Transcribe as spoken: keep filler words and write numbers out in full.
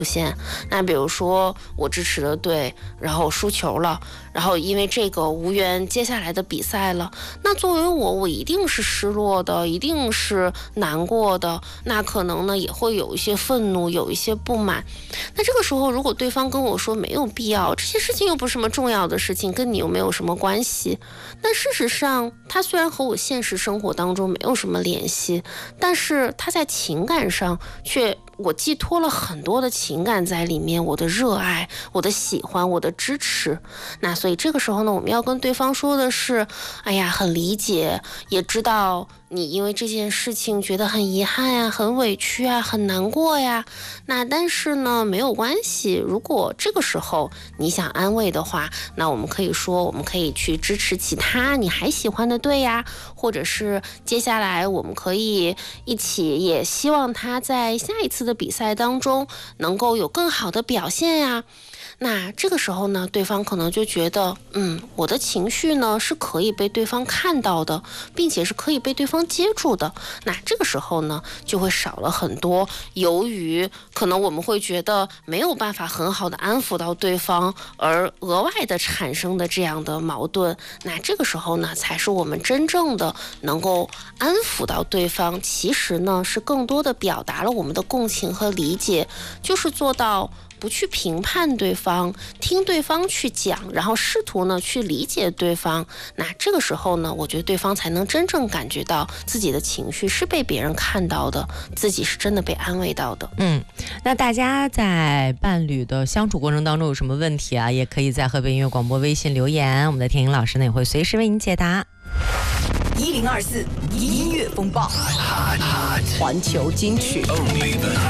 现。那比如说我支持的队然后输球了，然后因为这个无缘接下来的比赛了，那作为我我一定是失落的，一定是难过的，那可能呢也会有一些愤怒，有一些不满。那这个时候如果对方跟我说没有必要，这些事情又不是什么重要的事情，跟你又没有什么关系，那事实上他虽然和我现实生活当中没有什么联系，但是他在情感上却我寄托了很多的情感在里面，我的热爱，我的喜欢，我的支持。那所以这个时候呢，我们要跟对方说的是，哎呀，很理解，也知道你因为这件事情觉得很遗憾呀，很委屈啊，很难过呀。那但是呢，没有关系，如果这个时候你想安慰的话，那我们可以说，我们可以去支持其他你还喜欢的队呀，或者是接下来我们可以一起，也希望他在下一次的比赛当中能够有更好的表现呀。那这个时候呢，对方可能就觉得，嗯，我的情绪呢是可以被对方看到的，并且是可以被对方接住的。那这个时候呢，就会少了很多由于可能我们会觉得没有办法很好的安抚到对方而额外的产生的这样的矛盾。那这个时候呢，才是我们真正的能够安抚到对方，其实呢是更多的表达了我们的共情和理解，就是做到不去评判对方，听对方去讲，然后试图呢去理解对方。那这个时候呢，我觉得对方才能真正感觉到自己的情绪是被别人看到的，自己是真的被安慰到的。 嗯，那大家在伴侣的相处过程当中有什么问题啊，也可以在河北音乐广播微信留言，我们的天颖老师呢也会随时为您解答。 一零二四音乐风暴，环球金曲。